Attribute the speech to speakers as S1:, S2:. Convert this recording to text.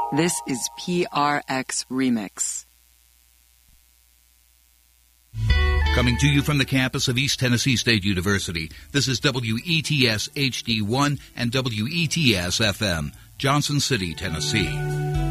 S1: This is PRX Remix.
S2: Coming to you from the campus of East Tennessee State University, this is WETS HD1 and WETS FM, Johnson City, Tennessee.